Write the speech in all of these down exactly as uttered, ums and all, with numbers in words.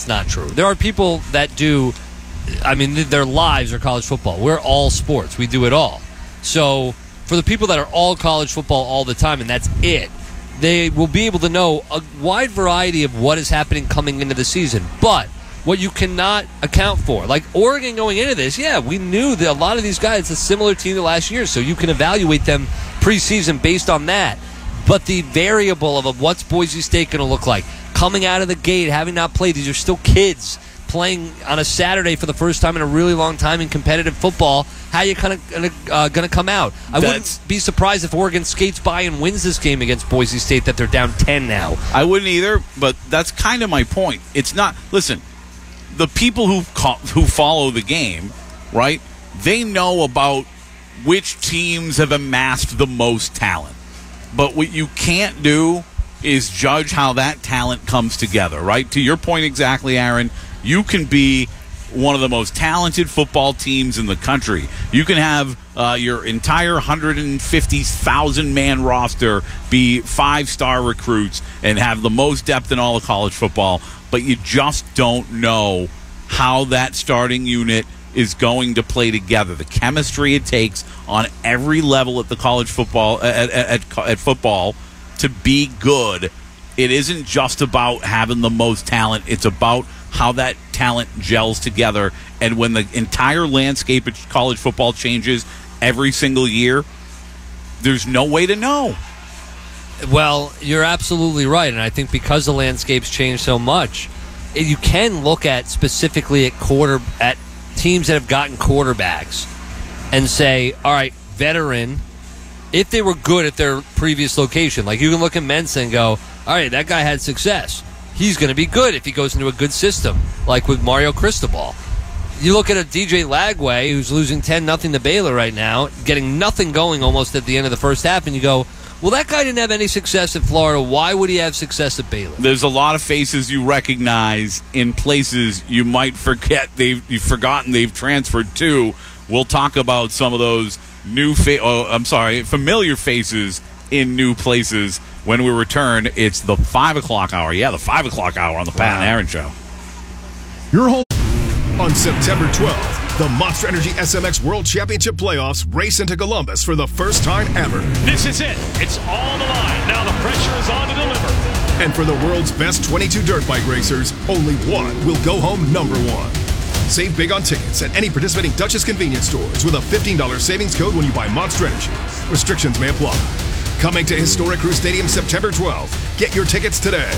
that's not true. There are people that do, I mean, their lives are college football. We're all sports. We do it all. So for the people that are all college football all the time, and that's it, they will be able to know a wide variety of what is happening coming into the season. But what you cannot account for, like Oregon going into this, yeah, we knew that a lot of these guys, it's a similar team to last year, so you can evaluate them preseason based on that. But the variable of what's Boise State going to look like, coming out of the gate, having not played, these are still kids playing on a Saturday for the first time in a really long time in competitive football. How are you kind of uh, going to come out? I That's, wouldn't be surprised if Oregon skates by and wins this game against Boise State, that they're down ten now. I wouldn't either, but that's kind of my point. It's not, listen, the people who call, who follow the game, right, they know about which teams have amassed the most talent. But what you can't do is judge how that talent comes together, right? To your point exactly, Aaron, you can be one of the most talented football teams in the country. You can have uh, your entire one hundred fifty thousand man roster be five-star recruits and have the most depth in all of college football, but you just don't know how that starting unit is going to play together. The chemistry it takes on every level at the college football at, at, at football to be good. It isn't just about having the most talent. It's about how that talent gels together. And when the entire landscape of college football changes every single year, there's no way to know. Well, you're absolutely right. And I think because the landscape's changed so much, you can look at specifically at quarter at teams that have gotten quarterbacks and say, all right, veteran, if they were good at their previous location, like you can look at Mensa and go, all right, that guy had success. He's going to be good if he goes into a good system, like with Mario Cristobal. You look at a D J Lagway, who's losing ten nothing to Baylor right now, getting nothing going almost at the end of the first half, and you go, well, that guy didn't have any success in Florida. Why would he have success at Baylor? There's a lot of faces you recognize in places you might forget they've you've forgotten they've transferred to. We'll talk about some of those new, fa- oh, I'm sorry, familiar faces in new places when we return. It's the five o'clock hour. Yeah, the five o'clock hour on the Pat wow. and Aaron Show. Your home on September twelfth. The Monster Energy S M X World Championship Playoffs race into Columbus for the first time ever. This is it. It's on the line. Now the pressure is on to deliver. And for the world's best twenty-two dirt bike racers, only one will go home number one. Save big on tickets at any participating Dutchess convenience stores with a fifteen dollars savings code when you buy Monster Energy. Restrictions may apply. Coming to Historic Crew Stadium September twelfth. Get your tickets today.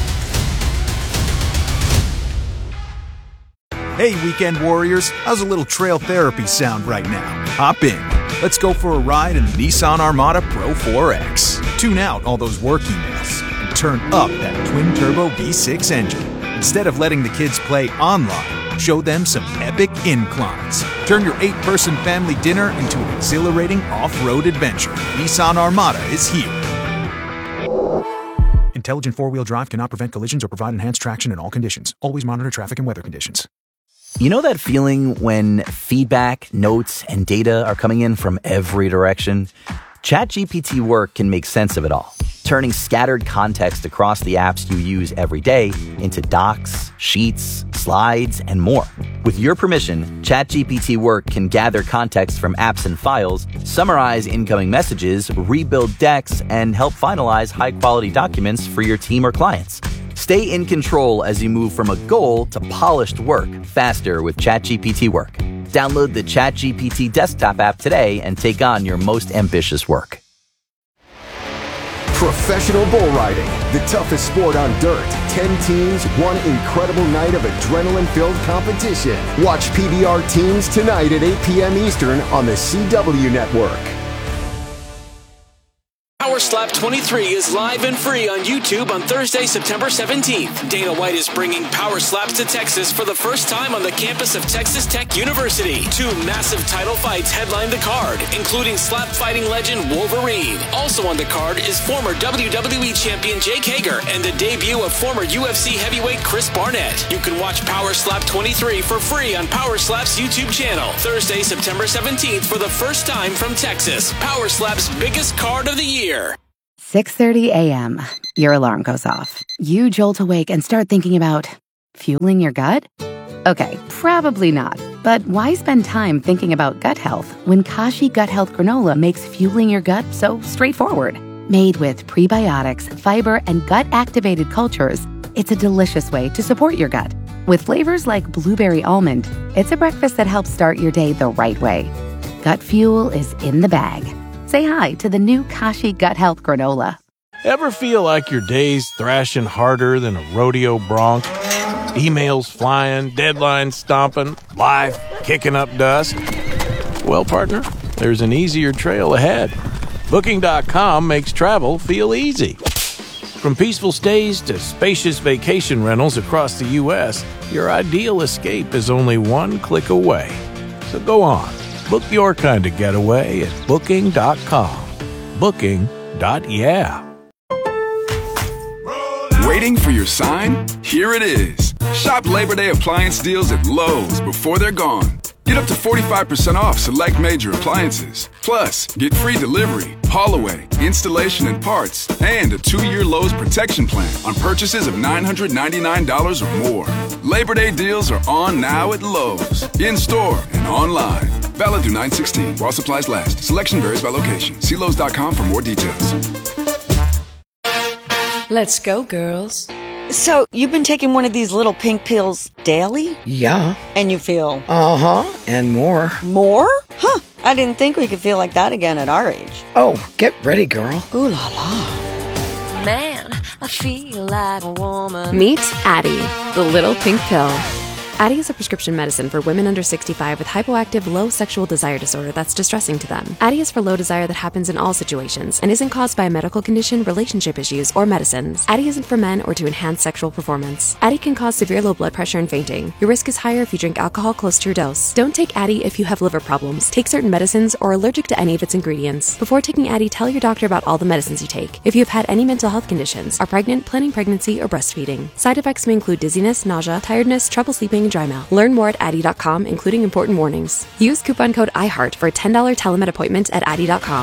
Hey, Weekend Warriors, how's a little trail therapy sound right now? Hop in. Let's go for a ride in the Nissan Armada Pro four X. Tune out all those work emails and turn up that twin-turbo V six engine. Instead of letting the kids play online, show them some epic inclines. Turn your eight-person family dinner into an exhilarating off-road adventure. Nissan Armada is here. Intelligent four-wheel drive cannot prevent collisions or provide enhanced traction in all conditions. Always monitor traffic and weather conditions. You know that feeling when feedback, notes, and data are coming in from every direction? ChatGPT Work can make sense of it all, turning scattered context across the apps you use every day into docs, sheets, slides, and more. With your permission, ChatGPT Work can gather context from apps and files, summarize incoming messages, rebuild decks, and help finalize high-quality documents for your team or clients. Stay in control as you move from a goal to polished work faster with ChatGPT Work. Download the ChatGPT desktop app today and take on your most ambitious work. Professional bull riding, the toughest sport on dirt. Ten teams, one incredible night of adrenaline-filled competition. Watch P B R Teams tonight at eight p.m. Eastern on the C W Network. Power Slap twenty-three is live and free on YouTube on Thursday, September seventeenth. Dana White is bringing Power Slaps to Texas for the first time on the campus of Texas Tech University. Two massive title fights headline the card, including slap fighting legend Wolverine. Also on the card is former W W E champion Jake Hager and the debut of former U F C heavyweight Chris Barnett. You can watch Power Slap twenty-three for free on Power Slap's YouTube channel. Thursday, September seventeenth for the first time from Texas. Power Slap's biggest card of the year. six thirty a.m. Your alarm goes off. You jolt awake and start thinking about Fueling your gut? Okay, probably not. But why spend time thinking about gut health when Kashi Gut Health Granola makes fueling your gut so straightforward? Made with prebiotics, fiber, and gut-activated cultures, it's a delicious way to support your gut. With flavors like blueberry almond, it's a breakfast that helps start your day the right way. Gut fuel is in the bag. Say hi to the new Kashi Gut Health Granola. Ever feel like your day's thrashing harder than a rodeo bronc? Emails flying, deadlines stomping, life kicking up dust? Well, partner, there's an easier trail ahead. Booking dot com makes travel feel easy. From peaceful stays to spacious vacation rentals across the U S, your ideal escape is only one click away. So go on, book your kind of getaway at Booking dot com. Booking. Yeah. Waiting for your sign? Here it is. Shop Labor Day appliance deals at Lowe's before they're gone. Get up to forty-five percent off select major appliances. Plus, get free delivery, haul away, installation and parts, and a two-year Lowe's protection plan on purchases of nine hundred ninety-nine dollars or more. Labor Day deals are on now at Lowe's, in-store and online. Valid through nine sixteen while supplies last. Selection varies by location. See Lowe's dot com for more details. Let's go, girls. So, you've been taking one of these little pink pills daily? Yeah. And you feel? Uh-huh, and more. More? Huh, I didn't think we could feel like that again at our age. Oh, get ready, girl. Ooh la la. Man, I feel like a woman. Meet Addie, the little pink pill. Addie is a prescription medicine for women under sixty-five with hypoactive low sexual desire disorder that's distressing to them. Addie is for low desire that happens in all situations and isn't caused by a medical condition, relationship issues, or medicines. Addie isn't for men or to enhance sexual performance. Addie can cause severe low blood pressure and fainting. Your risk is higher if you drink alcohol close to your dose. Don't take Addie if you have liver problems, take certain medicines, or are allergic to any of its ingredients. Before taking Addie, tell your doctor about all the medicines you take. If you have had any mental health conditions, are pregnant, planning pregnancy, or breastfeeding. Side effects may include dizziness, nausea, tiredness, trouble sleeping, and dry mouth. Learn more at Addie dot com, including important warnings. Use coupon code iHeart for a ten dollars telemed appointment at Addie dot com.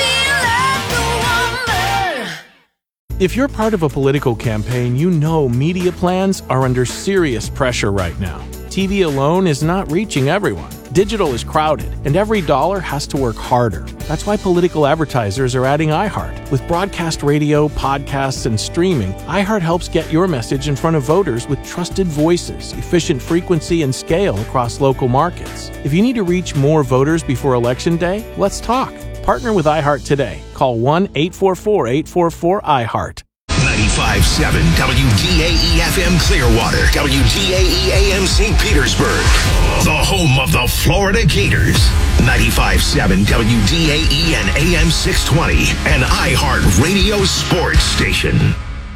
If you're part of a political campaign, you know media plans are under serious pressure right now. T V alone is not reaching everyone. Digital is crowded, and every dollar has to work harder. That's why political advertisers are adding iHeart. With broadcast radio, podcasts, and streaming, iHeart helps get your message in front of voters with trusted voices, efficient frequency, and scale across local markets. If you need to reach more voters before Election Day, let's talk. Partner with iHeart today. Call one eight four four, eight four four, iHeart. ninety-five point seven W D A E F M Clearwater, W D A E A M Saint Petersburg, the home of the Florida Gators. ninety-five point seven W D A E and A M six twenty, an iHeart Radio sports station.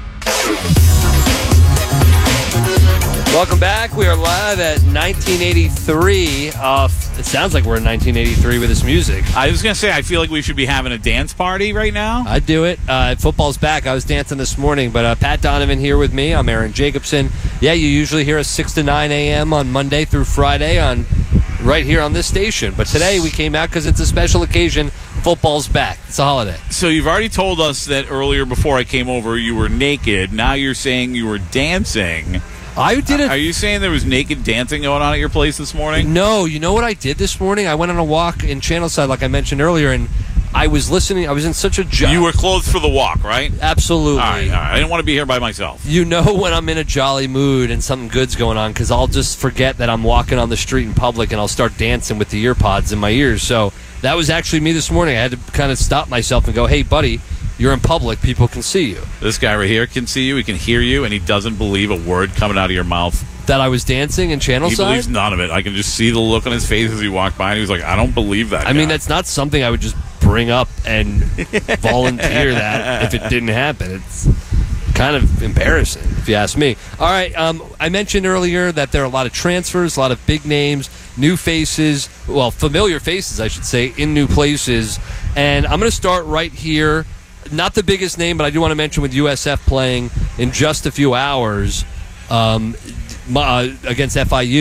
Welcome back. We are live at nineteen eighty-three. Uh, it sounds like we're in nineteen eighty-three with this music. I was going to say, I feel like we should be having a dance party right now. I'd do it. Uh, football's back. I was dancing this morning, but uh, Pat Donovan here with me. I'm Aaron Jacobson. Yeah, you usually hear us six to nine a.m. on Monday through Friday on right here on this station. But today we came out because it's a special occasion. Football's back. It's a holiday. So you've already told us that earlier before I came over you were naked. Now you're saying you were dancing. I did it. Are you saying there was naked dancing going on at your place this morning? No. You know what I did this morning? I went on a walk in Channelside, like I mentioned earlier, and I was listening. I was in such a jolly. You were clothed for the walk, right? Absolutely. All right, all right. I didn't want to be here by myself. You know when I'm in a jolly mood and something good's going on, because I'll just forget that I'm walking on the street in public and I'll start dancing with the ear pods in my ears. So that was actually me this morning. I had to kind of stop myself and go, hey, buddy, you're in public. People can see you. This guy right here can see you. He can hear you, and he doesn't believe a word coming out of your mouth. That I was dancing in Channelside? He believes none of it. I can just see the look on his face as he walked by, and he was like, I don't believe that I guy. mean, that's not something I would just bring up and volunteer that if it didn't happen. It's kind of embarrassing, if you ask me. All right, um, I mentioned earlier that there are a lot of transfers, a lot of big names, new faces, well, familiar faces, I should say, in new places. And I'm going to start right here. Not the biggest name, but I do want to mention with U S F playing in just a few hours um, uh, against F I U.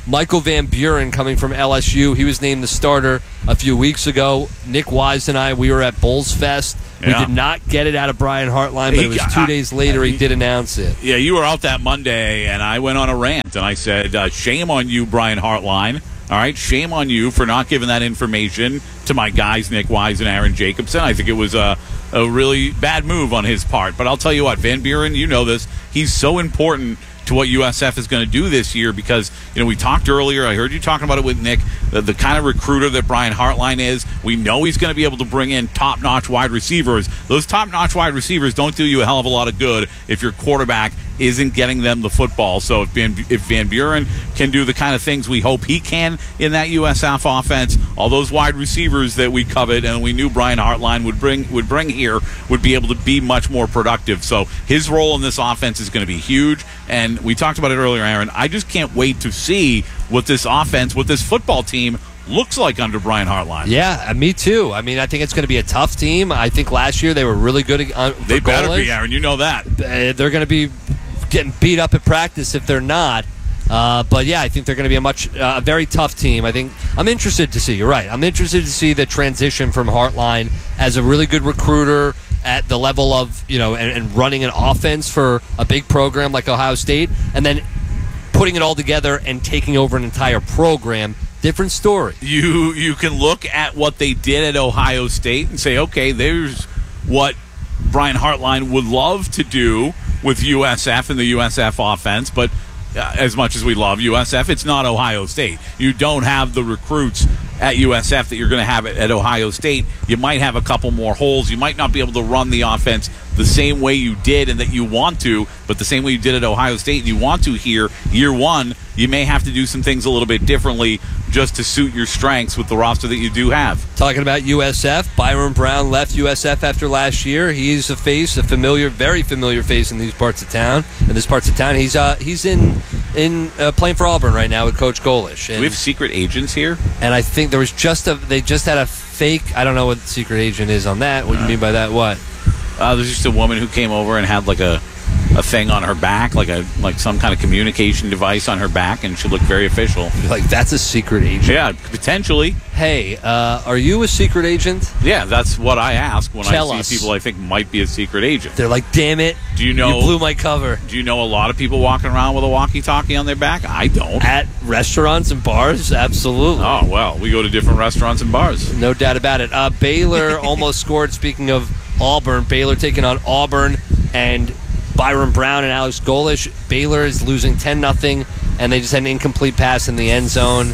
Michael Van Buren coming from L S U. He was named the starter a few weeks ago. Nick Wise and I, we were at Bulls Fest. We Yeah. did not get it out of Brian Hartline, but He it was got- two days later he- he did announce it. Yeah, you were out that Monday, and I went on a rant, and I said, uh, shame on you, Brian Hartline. All right, shame on you for not giving that information to my guys, Nick Wise and Aaron Jacobson. I think it was a, a really bad move on his part. But I'll tell you what, Van Buren, you know this, he's so important to what U S F is going to do this year because, you know, we talked earlier, I heard you talking about it with Nick, the, the kind of recruiter that Brian Hartline is. We know he's going to be able to bring in top-notch wide receivers. Those top-notch wide receivers don't do you a hell of a lot of good if your quarterback isn't getting them the football. So if Van, if Van Buren can do the kind of things we hope he can in that U S F offense, all those wide receivers that we covet and we knew Brian Hartline would bring would bring here would be able to be much more productive. So his role in this offense is going to be huge. And we talked about it earlier, Aaron. I just can't wait to see what this offense, what this football team looks like under Brian Hartline. Yeah, me too. I mean, I think it's going to be a tough team. I think last year they were really good. Uh, for They better goalies. be, Aaron. You know that. Uh, They're going to be getting beat up at practice if they're not. Uh, but yeah, I think they're going to be a much, uh, a very tough team. I think I'm interested to see. You're right. I'm interested to see the transition from Hartline as a really good recruiter at the level of, you know, and, and running an offense for a big program like Ohio State, and then putting it all together and taking over an entire program. Different story. You you can look at what they did at Ohio State and say, okay, there's what Brian Hartline would love to do with U S F and the U S F offense, but uh, as much as we love U S F, it's not Ohio State. You don't have the recruits at U S F that you're going to have at, at Ohio State. You might have a couple more holes. You might not be able to run the offense the same way you did and that you want to, but the same way you did at Ohio State and you want to here, year one, you may have to do some things a little bit differently just to suit your strengths with the roster that you do have. Talking about U S F, Byron Brown left U S F after last year. He's a face, a familiar, very familiar face in these parts of town. In these parts of town, he's uh, he's in in uh, playing for Auburn right now with Coach Golish. And, do we have secret agents here? And I think there was just a they just had a fake. I don't know what the secret agent is on that. What do you mean by that? What? Uh, there's just a woman who came over and had like a a thing on her back, like a like some kind of communication device on her back, and she looked very official. Like, that's a secret agent? Yeah, potentially. Hey, uh, are you a secret agent? Yeah, that's what I ask when Tell I see us. people I think might be a secret agent. They're like, damn it. Do you know? You blew my cover. Do you know a lot of people walking around with a walkie-talkie on their back? I don't. At restaurants and bars? Absolutely. Oh, well, we go to different restaurants and bars. No doubt about it. Uh, Baylor almost scored. Speaking of Auburn, Baylor taking on Auburn, and Byron Brown and Alex Golish. Baylor is losing ten nothing, and they just had an incomplete pass in the end zone.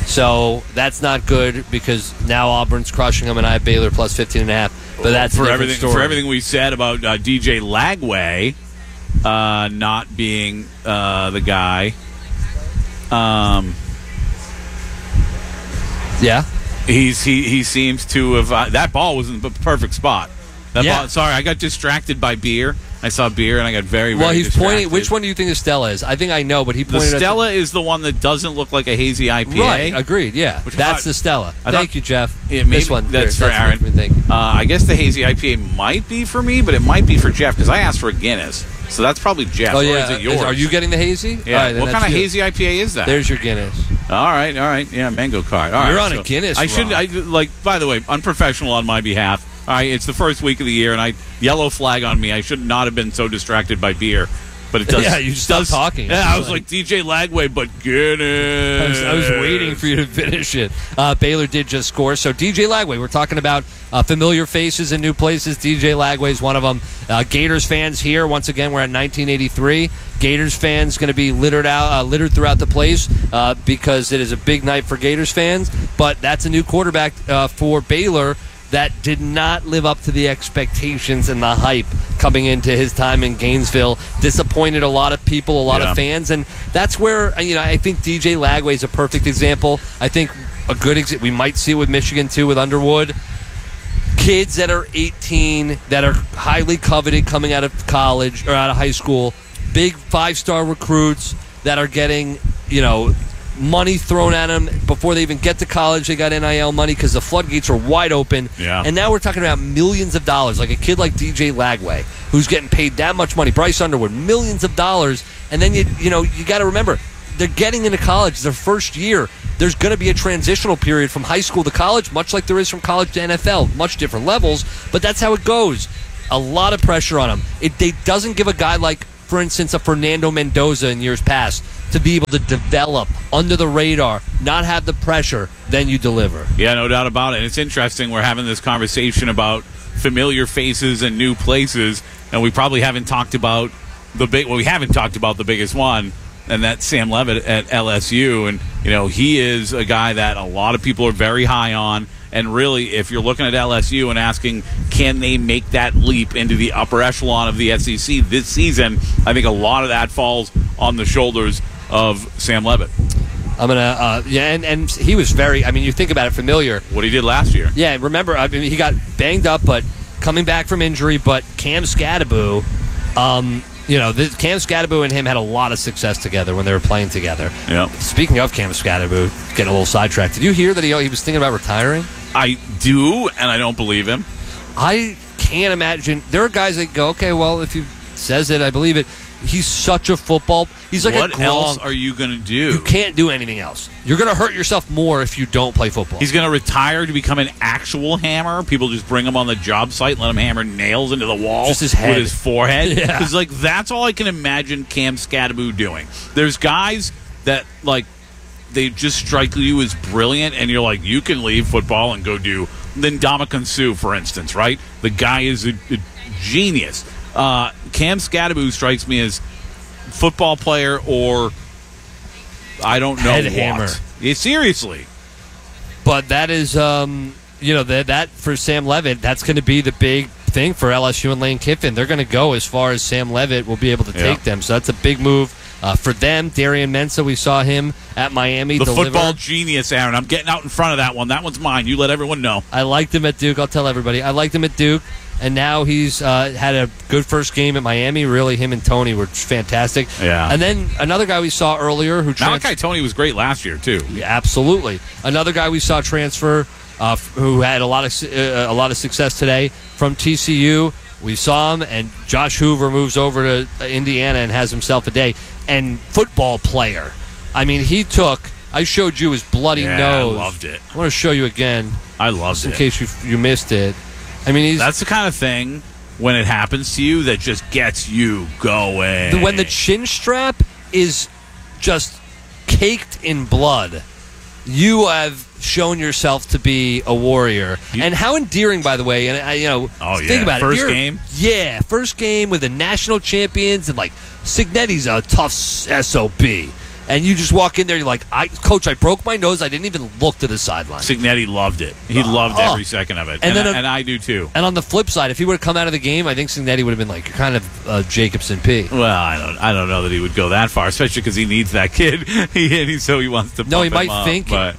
So that's not good because now Auburn's crushing them, and I have Baylor plus fifteen and a half. But that's for a different everything story. for everything we said about uh, D J Lagway uh, not being uh, the guy. Um, yeah, he's he he seems to have uh, that ball was in the perfect spot. That Yeah. ball, sorry, I got distracted by beer. I saw beer and I got very, very well, he's distracted. pointing. Which one do you think the Stella is? I think I know, but he The pointed. at Stella is the one that doesn't look like a hazy I P A. Right, agreed. Yeah, Which I that's thought- the Stella. I Thank thought- you, Jeff. Yeah, maybe this one, that's there, for Aaron. what makes me think. Uh, I guess the hazy I P A might be for me, but it might be for Jeff because I asked for a Guinness, so that's probably Jeff. Oh Or yeah, is it yours? are you getting the hazy? Yeah. All right, then what that's kind of you. hazy I P A is that? There's your Guinness. All right, all right. Yeah, mango card. All You're right, on a so Guinness I should. run. I like. By the way, unprofessional on my behalf. All right, it's the first week of the year, and I yellow flag on me. I should not have been so distracted by beer, but it does. Yeah, you stopped does, talking. Yeah, I was like D J Lagway, but Guinness. I was, I was waiting for you to finish it. Uh, Baylor did just score. So D J Lagway, we're talking about uh, familiar faces in new places. D J Lagway is one of them. Uh, Gators fans here. Once again, we're at nineteen eighty-three. Gators fans going to be littered out, uh, littered throughout the place uh, because it is a big night for Gators fans. But that's a new quarterback uh, for Baylor that did not live up to the expectations and the hype coming into his time in Gainesville. Disappointed a lot of people, a lot Yeah. of fans, and that's where, you know, I think D J Lagway is a perfect example. I think a good example, we might see it with Michigan too, with Underwood. Kids that are eighteen, that are highly coveted coming out of college or out of high school, big five-star recruits that are getting, you know, money thrown at them before they even get to college. They got N I L money because the floodgates are wide open. Yeah. And now we're talking about millions of dollars, like a kid like D J Lagway, who's getting paid that much money. Bryce Underwood, millions of dollars. And then you you know you got to remember, they're getting into college, their first year. There's going to be a transitional period from high school to college, much like there is from college to N F L, much different levels, but that's how it goes. A lot of pressure on them. It they doesn't give a guy like, for instance, a Fernando Mendoza in years past to be able to develop under the radar, not have the pressure, then you deliver. Yeah, no doubt about it. It's interesting we're having this conversation about familiar faces and new places, and we probably haven't talked about the big. Well, we haven't talked about the biggest one, and that's Sam Levitt at L S U. And you know, he is a guy that a lot of people are very high on. And really, if you're looking at L S U and asking, can they make that leap into the upper echelon of the S E C this season, I think a lot of that falls on the shoulders of Sam Levitt. I'm gonna, uh, yeah, and, and he was very. I mean, you think about it, familiar. What he did last year. Yeah, remember, I mean, he got banged up, but coming back from injury. But Cam Scadaboo, um, you know, this, Cam Scadaboo and him had a lot of success together when they were playing together. Yeah. Speaking of Cam Scadaboo, getting a little sidetracked. Did you hear that he he was thinking about retiring? I do, and I don't believe him. I can't imagine. There are guys that go, okay, well, if he says it, I believe it. He's such a football. He's like what a Gronk. else are you going to do? You can't do anything else. You're going to hurt yourself more if you don't play football. He's going to retire to become an actual hammer. People just bring him on the job site and let him hammer nails into the wall just his head. with his forehead. Yeah. Because like that's all I can imagine Cam Scadaboo doing. There's guys that like they just strike you as brilliant, and you're like, you can leave football and go do. Then Ndamukong Suh, for instance, right? The guy is a, a genius. Uh, Cam Scadaboo strikes me as football player or I don't know Head what. hammer. Yeah, seriously. But that is, um, you know, that, that for Sam Levitt, that's going to be the big thing for L S U and Lane Kiffin. They're going to go as far as Sam Levitt will be able to Yeah. take them. So that's a big move uh, for them. Darian Mensah, we saw him at Miami The deliver. football genius, Aaron. I'm getting out in front of that one. That one's mine. You let everyone know. I liked him at Duke. I'll tell everybody. I liked him at Duke. And now he's uh, had a good first game at Miami. Really, him and Tony were fantastic. Yeah. And then another guy we saw earlier who trans- Malachi Tony was great last year too. Yeah, absolutely. Another guy we saw transfer uh, f- who had a lot of su- uh, a lot of success today from T C U. We saw him, and Josh Hoover moves over to Indiana and has himself a day. And football player. I mean, he took. I showed you his bloody Yeah, nose. I loved it. I want to show you again. I loved just in it. case you you missed it. I mean, he's, That's the kind of thing when it happens to you that just gets you going. when the chin strap is just caked in blood, you have shown yourself to be a warrior. And how endearing, by the way. And I, you know, Oh, think yeah. about First it. You're- game? yeah, first game with the national champions, and like Signetti's a tough S O B. And you just walk in there, you're like, I, Coach, I broke my nose. I didn't even look to the sideline. Signetti loved it. He loved Oh. every second of it. And And, then I, a- and I do too. And on the flip side, if he would have come out of the game, I think Signetti would have been like, you're kind of uh, Jacobson P. Well, I don't. I don't know that he would go that far, especially because he needs that kid. he, and he so he wants to. No, pump he him might up, think it. but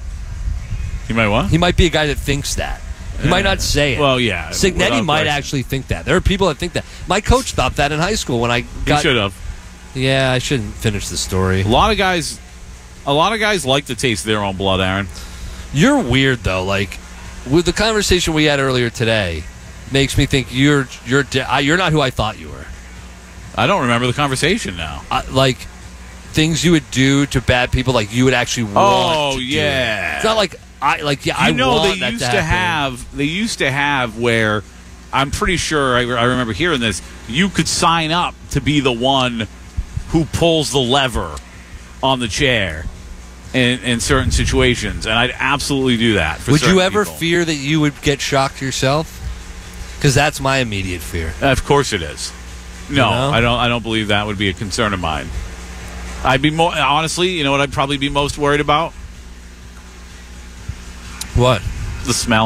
he might what? He might be a guy that thinks that. He might not say it. Well, yeah. Signetti without might question. actually think that. There are people that think that. My coach thought that in high school when I He got. should have. Yeah, I shouldn't finish the story. A lot of guys. A lot of guys like to taste their own blood, Aaron. You're weird though. Like with the conversation we had earlier today, makes me think you're you're di- I- you're not who I thought you were. I don't remember the conversation now. I, like things you would do to bad people, like you would actually want. Oh to do yeah. it. It's not like I like yeah. You I know want they that used to, to happen. have. They used to have where. I'm pretty sure I, I remember hearing this. You could sign up to be the one who pulls the lever on the chair in, in certain situations, and I'd absolutely do that. For Would you certain ever people. fear that you would get shocked yourself? Because that's my immediate fear. Of course it is. No, You know? I don't. I don't believe that would be a concern of mine. I'd be more honestly. You know what? I'd probably be most worried about What? the smell.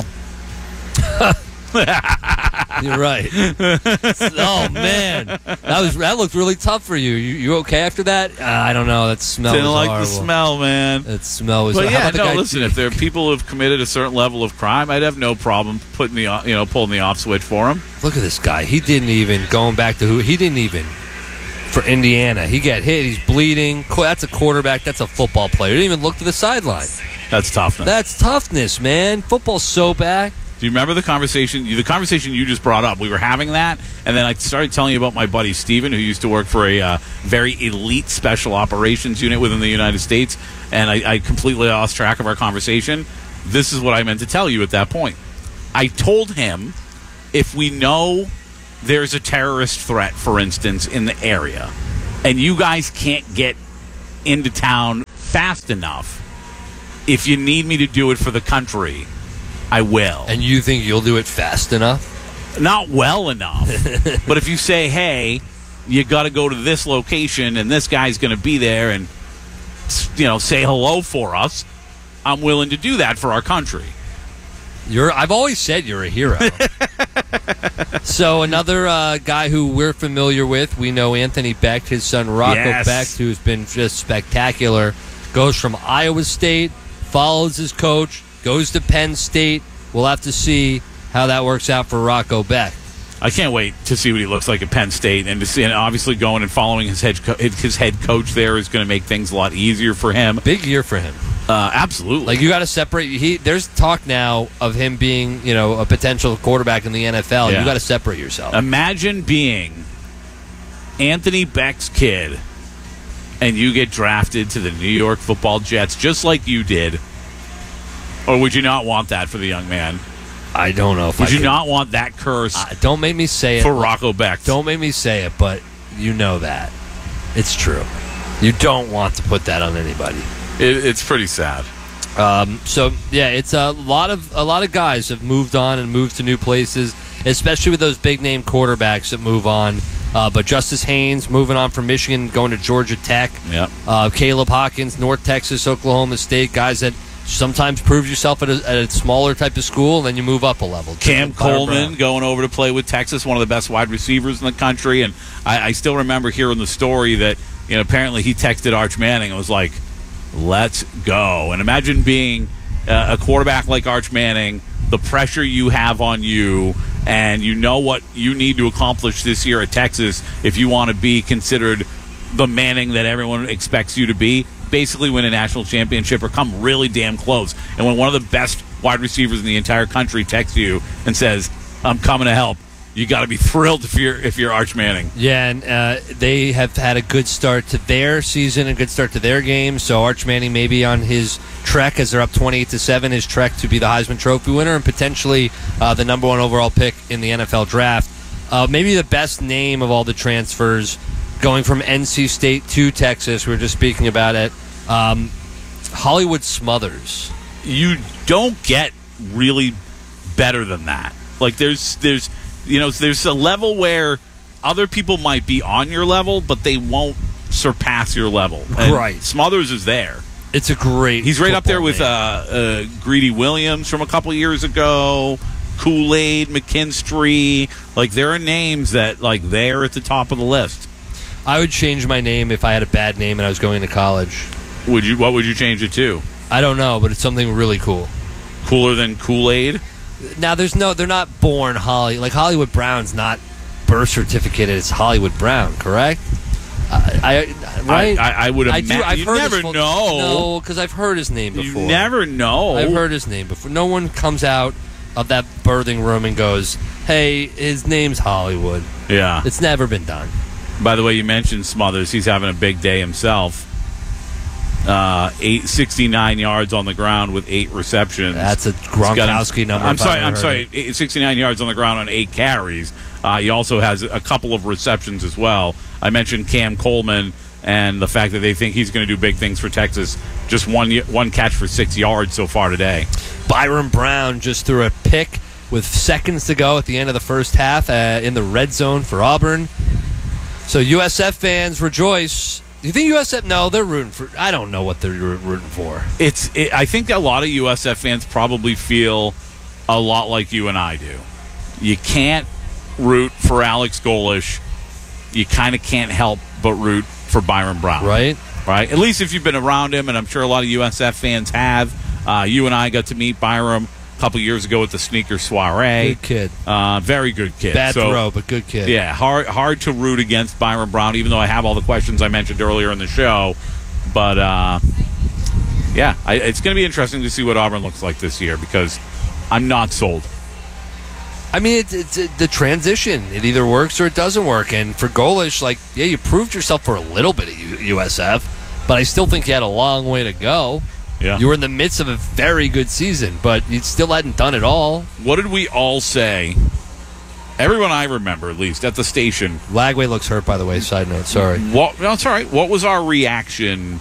You're right. Oh man, that was that looked really tough for you. You, you okay after that? Uh, I don't know. That smell Didn't was like horrible. the smell, man. That smell was. But how yeah, about the no. guy- Listen, if there are people who've committed a certain level of crime, I'd have no problem putting the you know pulling the off switch for them. Look at this guy. He didn't even going back to who he didn't even for Indiana. He got hit. He's bleeding. Qu- That's a quarterback. That's a football player. He didn't even look to the sideline. That's toughness. That's toughness, man. Football's so back. Do Do you remember the conversation? The conversation you just brought up. We were having that, and then I started telling you about my buddy Steven, who used to work for a uh, very elite special operations unit within the United States, and I, I completely lost track of our conversation. This is what I meant to tell you at that point. I told him if we know there's a terrorist threat, for instance, in the area, and you guys can't get into town fast enough, if you need me to do it for the country, I will. And you think you'll do it fast enough? Not well enough. But if you say, hey, you got to go to this location and this guy's going to be there and, you know, say hello for us, I'm willing to do that for our country. You're. I've always said you're a hero. So another uh, guy who we're familiar with, we know Anthony Becht, his son Rocco Yes. Becht, who's been just spectacular, goes from Iowa State, follows his coach, goes to Penn State. We'll have to see how that works out for Rocco Becht. I can't wait to see what he looks like at Penn State, and to see, and obviously going and following his head co- his head coach there is going to make things a lot easier for him. Big year for him. Uh, absolutely. Like, you got to separate. He there's talk now of him being, you know, a potential quarterback in the N F L. Yeah. You got to separate yourself. Imagine being Anthony Becht's kid, and you get drafted to the New York Football Jets just like you did. Or would you not want that for the young man? I don't know if Would I you could- not want that curse Uh, don't make me say it. for Rocco Becht? Don't make me say it, but you know that. It's true. You don't want to put that on anybody. It, it's pretty sad. Um, so yeah, it's a lot of a lot of guys have moved on and moved to new places, especially with those big name quarterbacks that move on. Uh, but Justice Haynes moving on from Michigan, going to Georgia Tech. Yep. Uh, Caleb Hawkins, North Texas, Oklahoma State, guys that sometimes prove yourself at a, at a smaller type of school, and then you move up a level. Cam Byron Coleman Brown. going over to play with Texas, one of the best wide receivers in the country. And I, I still remember hearing the story that, you know, apparently he texted Arch Manning and was like, let's go. And imagine being uh, a quarterback like Arch Manning, the pressure you have on you, and you know what you need to accomplish this year at Texas if you want to be considered the Manning that everyone expects you to be. Basically win a national championship or come really damn close. And when one of the best wide receivers in the entire country texts you and says, I'm coming to help, you got to be thrilled if you're if you're Arch Manning. Yeah, and uh, they have had a good start to their season, a good start to their game. So Arch Manning may be on his trek as they're up twenty-eight to seven, his trek to be the Heisman Trophy winner and potentially uh, the number one overall pick in the N F L draft. Uh, maybe the best name of all the transfers going from N C State to Texas. We were just speaking about it. Um, Hollywood Smothers. You don't get really better than that. Like there's there's you know there's a level where other people might be on your level, but they won't surpass your level. And Right. Smothers is there. It's a great. He's right up there football with uh, name. uh, Greedy Williams from a couple years ago, Kool-Aid, McKinstry. Like there are names that like they're at the top of the list. I would change my name if I had a bad name and I was going to college. Would you? What would you change it to? I don't know, but it's something really cool. Cooler than Kool-Aid? Now, there's no, they're not born Holly. Like Hollywood Brown's not birth certificated. It's Hollywood Brown, correct? I, I right. I, I, I would I imagine. do. I've You heard never his full- know. No, because I've heard his name before. You never know. I've heard his name before. No one comes out of that birthing room and goes, "Hey, his name's Hollywood." Yeah. It's never been done. By the way, you mentioned Smothers. He's having a big day himself. Uh, eight sixty-nine yards on the ground with eight receptions. That's a Gronkowski number. I'm if I've sorry. ever I'm heard sorry. it. eight- sixty-nine yards on the ground on eight carries. Uh, he also has a couple of receptions as well. I mentioned Cam Coleman and the fact that they think he's going to do big things for Texas. Just one one catch for six yards so far today. Byron Brown just threw a pick with seconds to go at the end of the first half uh, in the red zone for Auburn. So U S F fans rejoice. Do you think U S F? No, they're rooting for. I don't know what they're rooting for. It's. It, I think a lot of U S F fans probably feel a lot like you and I do. You can't root for Alex Golesh. You kind of can't help but root for Byron Brown. Right? Right? At least if you've been around him, and I'm sure a lot of U S F fans have. Uh, you and I got to meet Byron a couple years ago at the Sneaker Soiree. Good kid. Uh, very good kid. Bad so, throw, but good kid. Yeah, hard hard to root against Byron Brown, even though I have all the questions I mentioned earlier in the show. But, uh, yeah, I, it's going to be interesting to see what Auburn looks like this year because I'm not sold. I mean, it's, it's it, the transition. It either works or it doesn't work. And for Golish, like, yeah, you proved yourself for a little bit at U- USF, but I still think you had a long way to go. Yeah. You were in the midst of a very good season, but you still hadn't done it all. What did we all say? Everyone I remember, at least, at the station. Lagway looks hurt, by the way, side note, sorry. What, no, it's all right. What was our reaction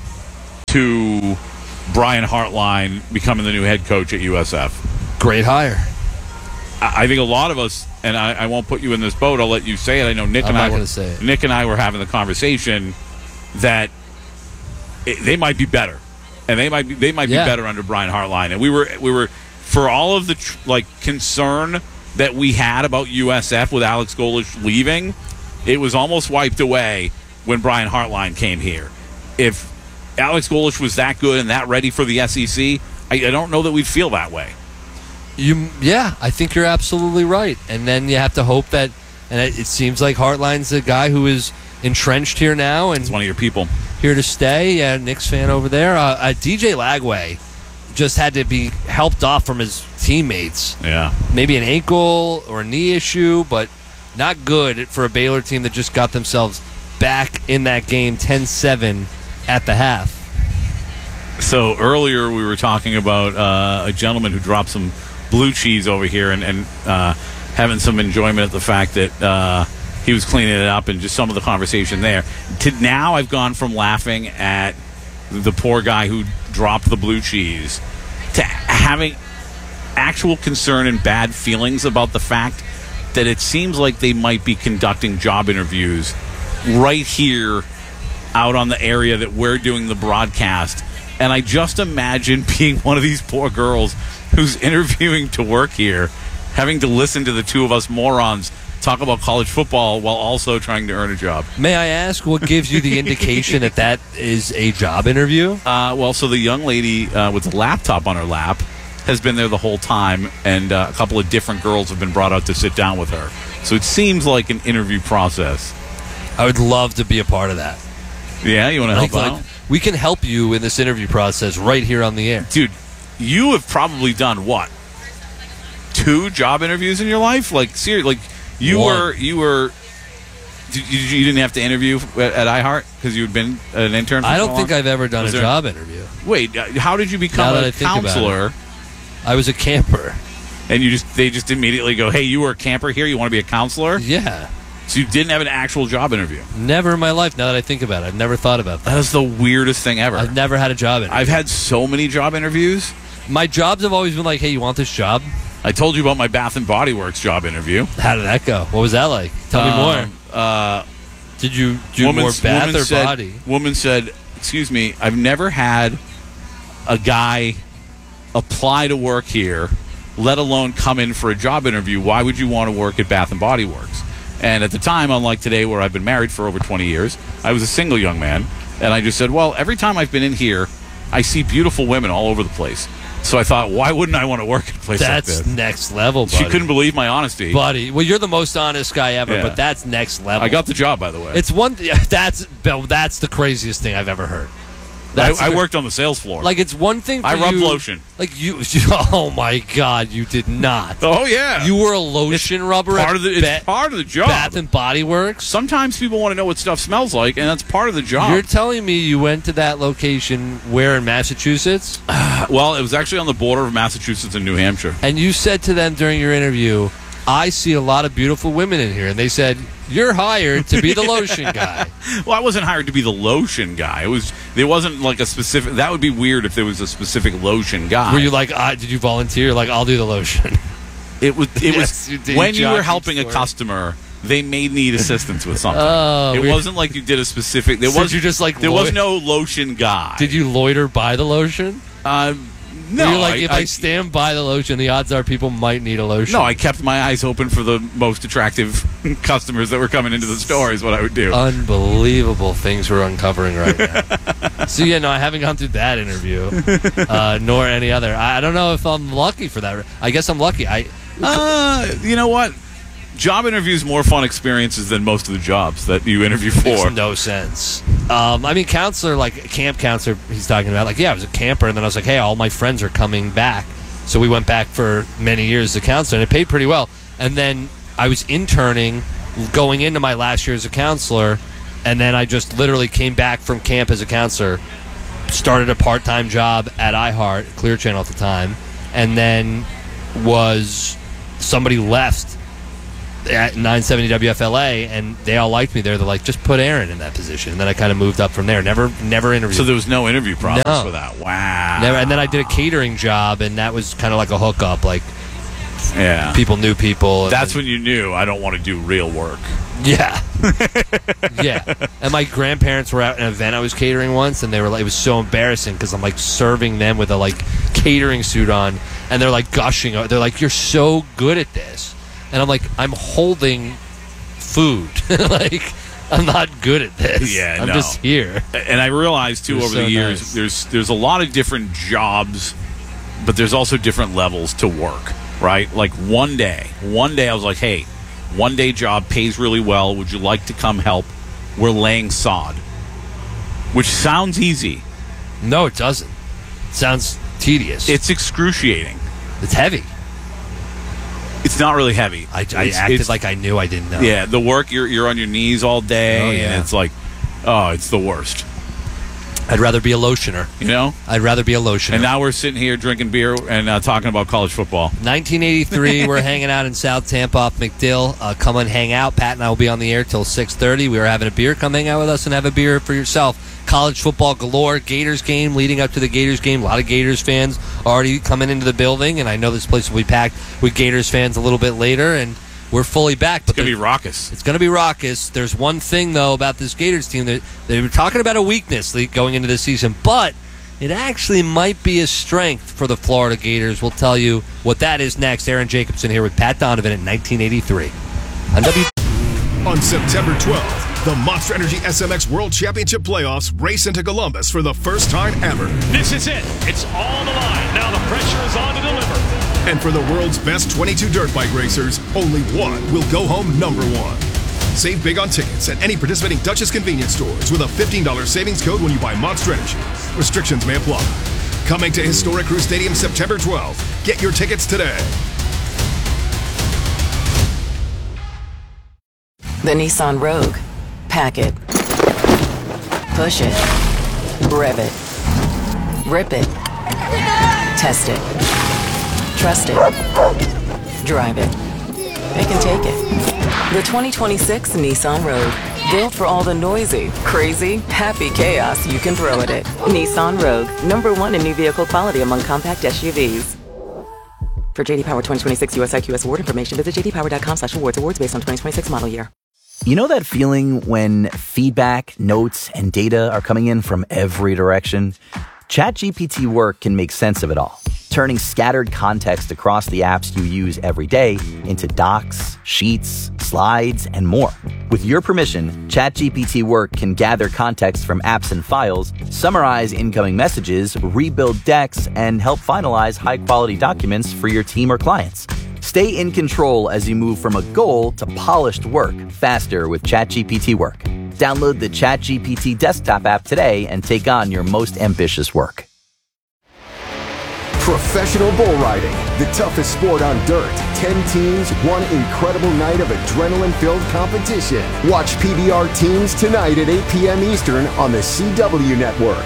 to Brian Hartline becoming the new head coach at U S F? Great hire. I, I think a lot of us, and I, I won't put you in this boat, I'll let you say it. I know Nick I'm and not I gonna were, say it. Nick and I were having the conversation that it, they might be better. And they might be, they might Yeah. be better under Brian Hartline. And we were we were for all of the tr- like concern that we had about U S F with Alex Golish leaving, it was almost wiped away when Brian Hartline came here. If Alex Golish was that good and that ready for the S E C, I, I don't know that we'd feel that way. You, yeah, I think you're absolutely right. And then you have to hope that, and it, it seems like Hartline's the guy who is entrenched here now, and it's one of your people here to stay. Yeah, Knicks fan over there. Uh, uh, D J Lagway just had to be helped off from his teammates. Yeah, maybe an ankle or a knee issue, but not good for a Baylor team that just got themselves back in that game ten seven at the half. So earlier we were talking about uh, a gentleman who dropped some blue cheese over here and, and uh, having some enjoyment at the fact that uh, he was cleaning it up and just some of the conversation there. To now I've gone from laughing at the poor guy who dropped the blue cheese to having actual concern and bad feelings about the fact that it seems like they might be conducting job interviews right here out on the area that we're doing the broadcast. And I just imagine being one of these poor girls who's interviewing to work here, having to listen to the two of us morons talk about college football while also trying to earn a job. May I ask what gives you the indication that that is a job interview? Uh, well, so the young lady uh, with the laptop on her lap has been there the whole time, and uh, a couple of different girls have been brought out to sit down with her. So it seems like an interview process. I would love to be a part of that. Yeah, you want to Like, help like, out? we can help you in this interview process right here on the air. Dude, you have probably done what? Two job interviews in your life? Like, seriously, like you One. were, you were, did you, you didn't have to interview at, at iHeart because you had been an intern for I so don't think long? I've ever done Was a there- job interview. Wait, uh, how did you Now become that a I think about it. counselor? I was a camper. And you just they just immediately go, hey, you were a camper here, you want to be a counselor? Yeah. So you didn't have an actual job interview? Never in my life, now that I think about it. I've never thought about that. That is the weirdest thing ever. I've never had a job interview. I've had so many job interviews. My jobs have always been like, hey, you want this job? I told you about my Bath and Body Works job interview. How did that go? What was that like? Tell me Um, more. Uh, Did you do woman, more bath woman or said, body? Woman said, excuse me, I've never had a guy apply to work here, let alone come in for a job interview. Why would you want to work at Bath and Body Works? And at the time, unlike today where I've been married for over twenty years, I was a single young man. And I just said, well, every time I've been in here, I see beautiful women all over the place. So I thought, why wouldn't I want to work at a place That's like this? next level, buddy. She couldn't believe my honesty. Buddy, well, you're the most honest guy ever, Yeah. but that's next level. I got the job, by the way. It's one. Th- that's Bill, that's the craziest thing I've ever heard. I, That's I the- worked on the sales floor. Like it's one thing. For I rubbed you- lotion. Like you. Oh my God, you did not. Oh yeah, you were a lotion rubber. part at of the, it's Ba- part of the job. Bath and Body Works. Sometimes people want to know what stuff smells like, and that's part of the job. You're telling me you went to that location where in Massachusetts? Well, it was actually on the border of Massachusetts and New Hampshire. And you said to them during your interview, I see a lot of beautiful women in here. And they said, you're hired to be the lotion guy. Well, I wasn't hired to be the lotion guy. It was there wasn't like a specific. That would be weird if there was a specific lotion guy. Were you like, ah, did you volunteer? Like, I'll do the lotion. It was. It Yes, you was did, when you were jockey helping story. a customer. They may need assistance with something. Oh, it weird. wasn't like you did a specific. There So was did you just, like, there lo- was no lotion guy. Did you loiter by the lotion? Uh, no. You're like, I- if I, I- stand by the lotion, the odds are people might need a lotion. No, I kept my eyes open for the most attractive customers that were coming into the store. Is what I would do. Unbelievable things we're uncovering right now. So, yeah, no, I haven't gone through that interview, uh, nor any other. I I don't know if I'm lucky for that. I guess I'm lucky. I, Uh, you know what? Job interviews more fun experiences than most of the jobs that you interview for. Makes no sense. Um, I mean, counselor, like camp counselor, he's talking about, like, yeah, I was a camper, and then I was like, hey, all my friends are coming back. So we went back for many years as a counselor, and it paid pretty well. And then I was interning, going into my last year as a counselor, and then I just literally came back from camp as a counselor, started a part-time job at iHeart, Clear Channel at the time, and then was somebody left at nine seventy W F L A, and they all liked me there. They're like, just put Aaron in that position. And then I kind of moved up from there. Never never interviewed. So there was no interview process no. for that. Wow. Never, and then I did a catering job, and that was kind of like a hookup. Like, yeah, people knew people. That's when you knew I don't want to do real work. Yeah. Yeah. And my grandparents were at an event I was catering once, and they were like, it was so embarrassing because I'm like serving them with a like catering suit on, and they're like gushing. They're like, you're so good at this. And I'm like, I'm holding food. Like, I'm not good at this. Yeah, I'm no. just here. And I realized, too, You're over so the years, nice. there's there's a lot of different jobs, but there's also different levels to work, right? Like, one day, one day I was like, hey, one day job pays really well. Would you like to come help? We're laying sod. Which sounds easy. No, it doesn't. It sounds tedious. It's excruciating. It's heavy. It's not really heavy. I, I It's- acted it's- like I knew I didn't know. Yeah, the work, you're you're on your knees all day, Oh, yeah. and it's like, oh, it's the worst. I'd rather be a lotioner. You know? I'd rather be a lotioner. And now we're sitting here drinking beer and uh, talking about college football. nineteen eighty-three, we're hanging out in South Tampa off McDill. Uh, come and hang out. Pat and I will be on the air till six thirty. We were having a beer. Come hang out with us and have a beer for yourself. College football galore. Gators game, leading up to the Gators game. A lot of Gators fans already coming into the building, and I know this place will be packed with Gators fans a little bit later, and we're fully back. But It's going to be raucous. It's going to be raucous. There's one thing, though, about this Gators team. That they were talking about a weakness going into the season, but it actually might be a strength for the Florida Gators. We'll tell you what that is next. Aaron Jacobson here with Pat Donovan in nineteen eighty-three. On, w- On September twelfth, the Monster Energy S M X World Championship Playoffs race into Columbus for the first time ever. This is it. It's all on the line. Now the pressure is on to deliver. And for the world's best twenty-two dirt bike racers, only one will go home number one. Save big on tickets at any participating Dutchess convenience stores with a fifteen dollars savings code when you buy Monster Energy. Restrictions may apply. Coming to Historic Crew Stadium September twelfth. Get your tickets today. The Nissan Rogue. Pack it. Push it. Rev it. Rip it. Test it. Trust it. Drive it. They can take it. The twenty twenty-six Nissan Rogue. Built for all the noisy, crazy, happy chaos you can throw at it. Nissan Rogue. Number one in new vehicle quality among compact S U Vs. For J D Power twenty twenty-six U S I Q S award information, visit j d power dot com slash awards. Awards based on twenty twenty-six model year. You know that feeling when feedback, notes, and data are coming in from every direction? ChatGPT Work can make sense of it all, turning scattered context across the apps you use every day into docs, sheets, slides, and more. With your permission, ChatGPT Work can gather context from apps and files, summarize incoming messages, rebuild decks, and help finalize high-quality documents for your team or clients. Stay in control as you move from a goal to polished work faster with ChatGPT Work. Download the ChatGPT desktop app today and take on your most ambitious work. Professional bull riding, the toughest sport on dirt. Ten teams, one incredible night of adrenaline-filled competition. Watch P B R Teams tonight at eight p.m. Eastern on the C W Network.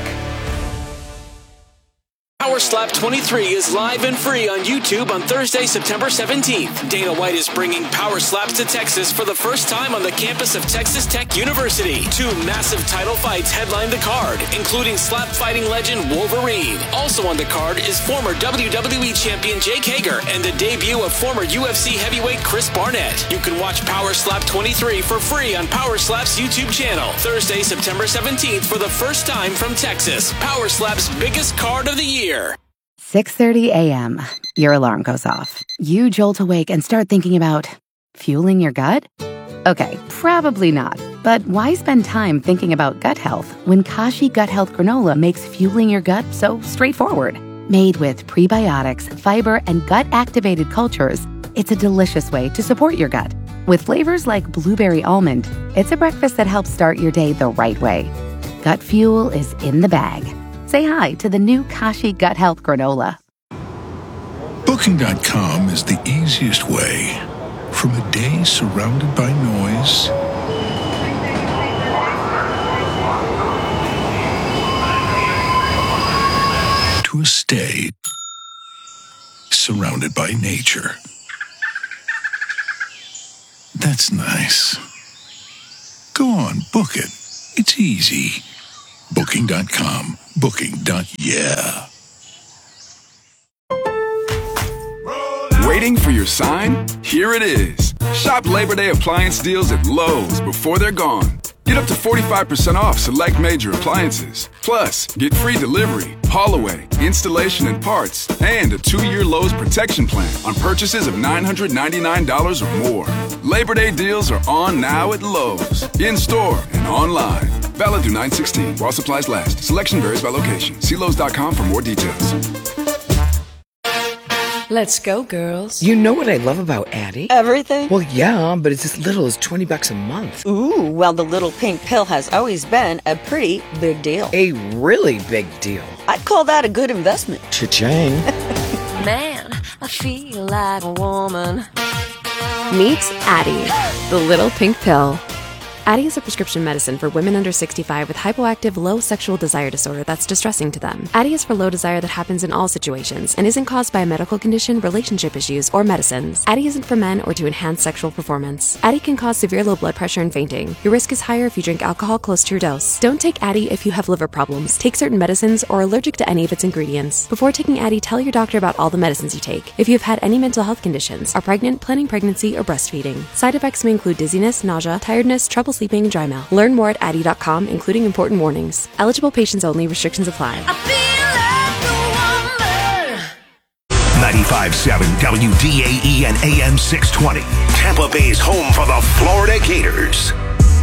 Power Slap twenty-three is live and free on YouTube on Thursday, September seventeenth. Dana White is bringing Power Slaps to Texas for the first time on the campus of Texas Tech University. Two massive title fights headline the card, including slap fighting legend Wolverine. Also on the card is former W W E champion Jake Hager and the debut of former U F C heavyweight Chris Barnett. You can watch Power Slap twenty-three for free on Power Slap's YouTube channel. Thursday, September seventeenth for the first time from Texas. Power Slap's biggest card of the year. six thirty a.m. Your alarm goes off. You jolt awake and start thinking about fueling your gut? Okay, probably not. But why spend time thinking about gut health when Kashi Gut Health Granola makes fueling your gut so straightforward? Made with prebiotics, fiber, and gut-activated cultures, it's a delicious way to support your gut. With flavors like blueberry almond, it's a breakfast that helps start your day the right way. Gut fuel is in the bag. Say hi to the new Kashi Gut Health Granola. Booking dot com is the easiest way. From a day surrounded by noise to a stay surrounded by nature. That's nice. Go on, book it. It's easy. Booking dot com. Booking. Yeah. Waiting for your sign? Here it is. Shop Labor Day appliance deals at Lowe's before they're gone. Get up to forty-five percent off select major appliances. Plus, get free delivery, haul away, installation and parts, and a two-year Lowe's protection plan on purchases of nine hundred ninety-nine dollars or more. Labor Day deals are on now at Lowe's, in-store and online. Valid through nine sixteen while supplies last. Selection varies by location. See Lowe's dot com for more details. Let's go, girls. You know what I love about Addie? Everything? Well, yeah, but it's as little as twenty bucks a month. Ooh, well, the little pink pill has always been a pretty big deal. A really big deal. I'd call that a good investment. Cha-ching. Man, I feel like a woman. Meet Addie, the little pink pill. Addie is a prescription medicine for women under sixty-five with hypoactive low sexual desire disorder that's distressing to them. Addie is for low desire that happens in all situations and isn't caused by a medical condition, relationship issues, or medicines. Addie isn't for men or to enhance sexual performance. Addie can cause severe low blood pressure and fainting. Your risk is higher if you drink alcohol close to your dose. Don't take Addie if you have liver problems, take certain medicines, or are allergic to any of its ingredients. Before taking Addie, tell your doctor about all the medicines you take. If you have had any mental health conditions, are pregnant, planning pregnancy, or breastfeeding. Side effects may include dizziness, nausea, tiredness, trouble sleeping, and dry mouth. Learn more at addie dot com, including important warnings. Eligible patients only. Restrictions apply. ninety-five point seven W D A E and A M six twenty. Tampa Bay's home for the Florida Gators.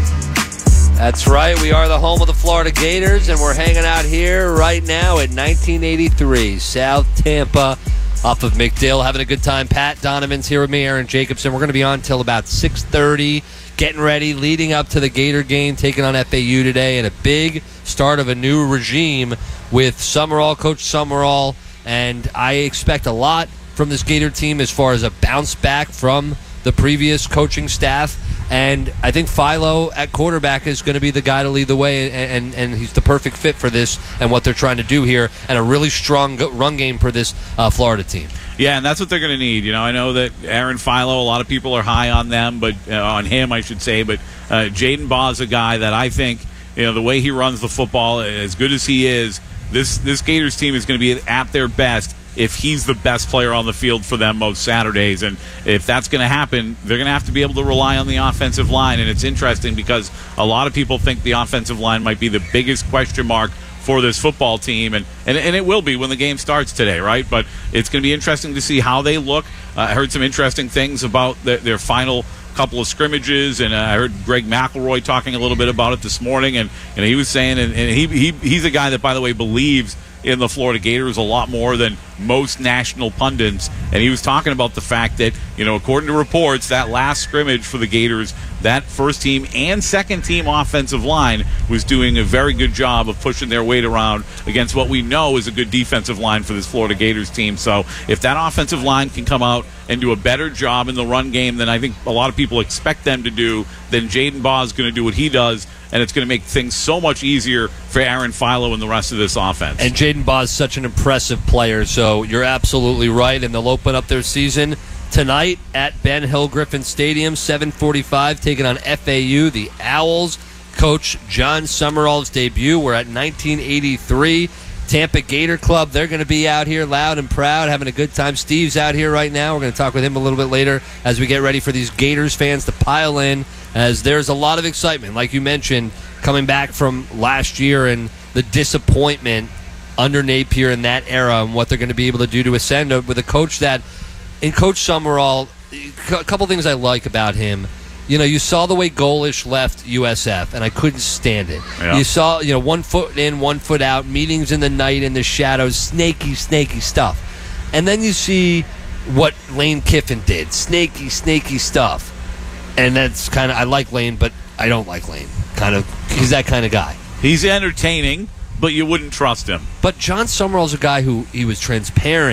That's right. We are the home of the Florida Gators, and we're hanging out here right now at nineteen eighty-three South Tampa off of McDill, having a good time. Pat Donovan's here with me, Aaron Jacobson. We're going to be on till about six thirty, getting ready, leading up to the Gator game, taking on F A U today, and a big start of a new regime with Summerall, Coach Summerall, and I expect a lot from this Gator team as far as a bounce back from the previous coaching staff. And I think Philo at quarterback is going to be the guy to lead the way, and, and, and he's the perfect fit for this and what they're trying to do here, and a really strong run game for this uh, Florida team. Yeah, and that's what they're going to need. You know, I know that Aaron Philo, a lot of people are high on them, but uh, on him, I should say. But uh, Jaden Baugh is a guy that I think, you know, the way he runs the football, as good as he is, this this Gators team is going to be at their best if he's the best player on the field for them most Saturdays. And if that's going to happen, they're going to have to be able to rely on the offensive line. And it's interesting because a lot of people think the offensive line might be the biggest question mark for this football team, and, and, and it will be when the game starts today, right? But it's going to be interesting to see how they look. Uh, I heard some interesting things about the, their final couple of scrimmages, and uh, I heard Greg McElroy talking a little bit about it this morning, and, and he was saying, and, and he, he he's a guy that, by the way, believes in the Florida Gators a lot more than most national pundits, and he was talking about the fact that, you know, according to reports, that last scrimmage for the Gators, that first team and second team offensive line was doing a very good job of pushing their weight around against what we know is a good defensive line for this Florida Gators team. So if that offensive line can come out and do a better job in the run game than I think a lot of people expect them to do, then Jaden Baugh is going to do what he does, and it's going to make things so much easier for Aaron Philo and the rest of this offense. And Jaden Baugh is such an impressive player, so you're absolutely right, and they'll open up their season tonight at Ben Hill Griffin Stadium, seven forty-five, taking on F A U, the Owls. Coach John Summerall's debut. We're at nineteen eighty-three. Tampa Gator Club, they're going to be out here loud and proud, having a good time. Steve's out here right now. We're going to talk with him a little bit later as we get ready for these Gators fans to pile in, as there's a lot of excitement, like you mentioned, coming back from last year and the disappointment under Napier in that era and what they're going to be able to do to ascend with a coach that, in Coach Summerall, a couple things I like about him. You know, you saw the way Golish left U S F, and I couldn't stand it. Yeah. You saw, you know, one foot in, one foot out, meetings in the night, in the shadows, snaky, snaky stuff. And then you see what Lane Kiffin did, snaky, snaky stuff. And that's kind of, I like Lane, but I don't like Lane. Kind of, he's that kind of guy. He's entertaining, but you wouldn't trust him. But John Summerall's a guy who, he was transparent.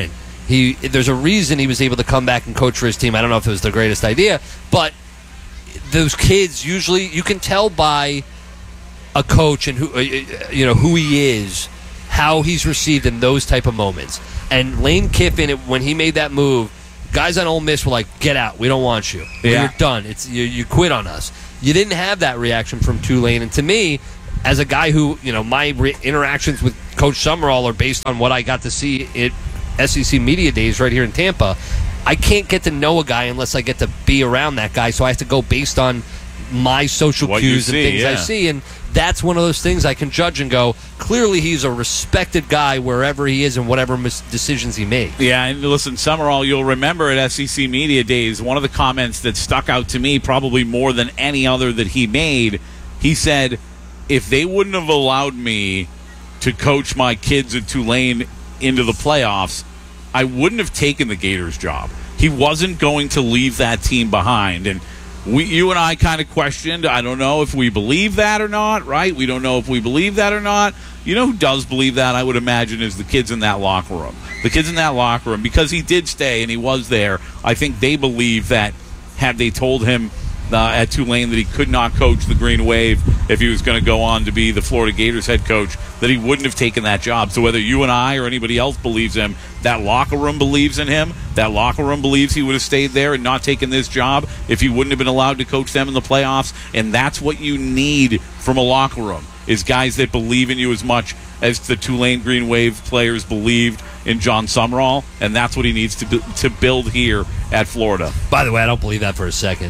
He there's a reason he was able to come back and coach for his team. I don't know if it was the greatest idea, but those kids usually you can tell by a coach and who you know who he is, how he's received in those type of moments. And Lane Kiffin, when he made that move, guys on Ole Miss were like, "Get out! We don't want you. Yeah. You're done. It's you, you quit on us." You didn't have that reaction from Tulane, and to me, as a guy who you know my re- interactions with Coach Summerall are based on what I got to see at S E C Media Days right here in Tampa. I can't get to know a guy unless I get to be around that guy, so I have to go based on my social What cues you and see, things I yeah. see, and that's one of those things I can judge and go, clearly he's a respected guy wherever he is and whatever mis- decisions he makes. Yeah, and listen, Summerall, you'll remember at S E C Media Days, one of the comments that stuck out to me probably more than any other that he made, he said, if they wouldn't have allowed me to coach my kids at Tulane into the playoffs, I wouldn't have taken the Gators job. He wasn't going to leave that team behind, and We, you and I kind of questioned, I don't know if we believe that or not, right? We don't know if we believe that or not. You know who does believe that, I would imagine, is the kids in that locker room. The kids in that locker room, because he did stay and he was there, I think they believe that had they told him uh, at Tulane that he could not coach the Green Wave if he was going to go on to be the Florida Gators head coach, that he wouldn't have taken that job. So whether you and I or anybody else believes him, that locker room believes in him. That locker room believes he would have stayed there and not taken this job if he wouldn't have been allowed to coach them in the playoffs. And that's what you need from a locker room, is guys that believe in you as much as the Tulane Green Wave players believed in John Summerall, and that's what he needs to to build here at Florida. By the way, I don't believe that for a second.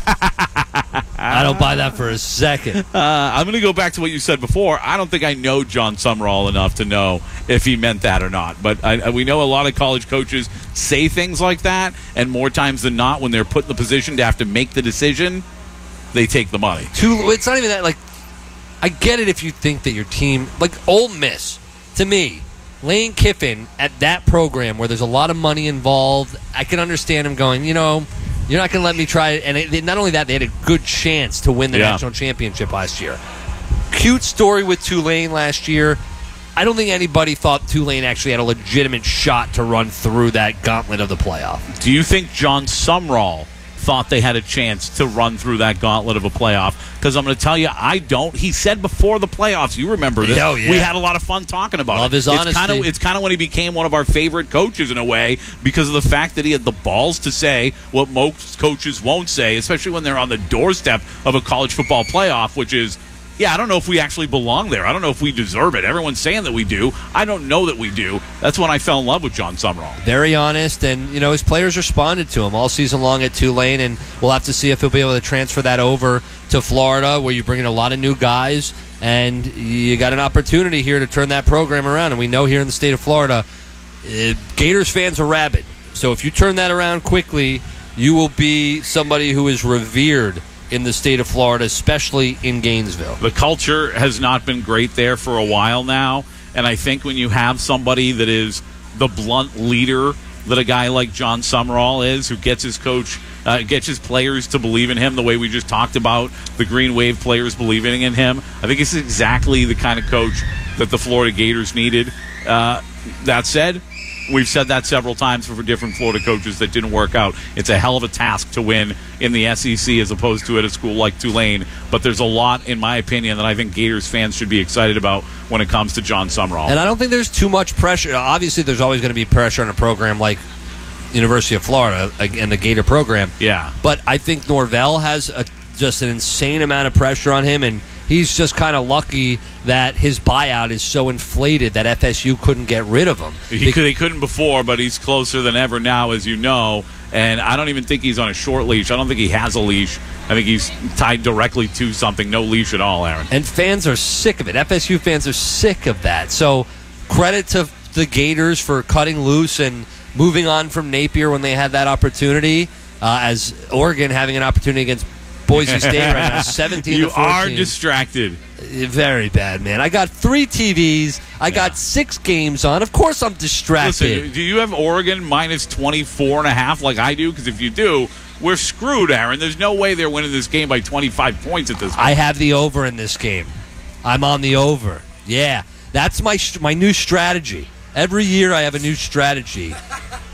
I don't buy that for a second. Uh, I'm going to go back to what you said before. I don't think I know John Summerall enough to know if he meant that or not. But I, we know a lot of college coaches say things like that, and more times than not, when they're put in the position to have to make the decision, they take the money. Too, it's not even that. Like, I get it if you think that your team, like Ole Miss, to me, Lane Kiffin at that program where there's a lot of money involved, I can understand him going, you know, you're not going to let me try it. And it, not only that, they had a good chance to win the Yeah. national championship last year. Cute story with Tulane last year. I don't think anybody thought Tulane actually had a legitimate shot to run through that gauntlet of the playoff. Do you think John Summerall thought they had a chance to run through that gauntlet of a playoff? Because I'm going to tell you, I don't. He said before the playoffs, you remember this, Oh, yeah. we had a lot of fun talking about Love it. his it's honesty. Kind of, it's kind of when he became one of our favorite coaches in a way, because of the fact that he had the balls to say what most coaches won't say, especially when they're on the doorstep of a college football playoff, which is, yeah, I don't know if we actually belong there. I don't know if we deserve it. Everyone's saying that we do. I don't know that we do. That's when I fell in love with John Summerall. Very honest, and you know his players responded to him all season long at Tulane, and we'll have to see if he'll be able to transfer that over to Florida, where you bring in a lot of new guys, and you got an opportunity here to turn that program around. And we know here in the state of Florida, uh, Gators fans are rabid. So if you turn that around quickly, you will be somebody who is revered in the state of Florida, especially in Gainesville. The culture has not been great there for a while now, and I think when you have somebody that is the blunt leader that a guy like John Summerall is, who gets his coach, uh, gets his players to believe in him the way we just talked about the Green Wave players believing in him, I think it's exactly the kind of coach that the Florida Gators needed. Uh, that said, we've said that several times for different Florida coaches that didn't work out. It's a hell of a task to win in the S E C as opposed to at a school like Tulane. But there's a lot, in my opinion, that I think Gators fans should be excited about when it comes to John Summerall. And I don't think there's too much pressure. Obviously, there's always going to be pressure on a program like University of Florida and the Gator program. Yeah. But I think Norvell has a, just an insane amount of pressure on him, and he's just kind of lucky that his buyout is so inflated that F S U couldn't get rid of him. He, could, he couldn't before, but he's closer than ever now, as you know. And I don't even think he's on a short leash. I don't think he has a leash. I think he's tied directly to something. No leash at all, Aaron. And fans are sick of it. F S U fans are sick of that. So credit to the Gators for cutting loose and moving on from Napier when they had that opportunity, uh, as Oregon having an opportunity against Boise State right now, seventeen You to fourteen. are distracted. Very bad, man. I got three T Vs. I got yeah. six games on. Of course I'm distracted. Listen, do you have Oregon minus twenty-four and a half like I do? Because if you do, we're screwed, Aaron. There's no way they're winning this game by twenty-five points at this point. I have the over in this game. I'm on the over. Yeah, that's my my new strategy. Every year I have a new strategy.